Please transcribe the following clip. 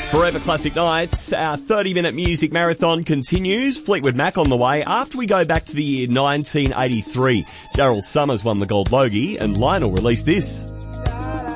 Forever Classic Nights, our 30-minute music marathon continues. Fleetwood Mac on the way. After we go back to the year 1983, Daryl Summers won the Gold Logie and Lionel released this.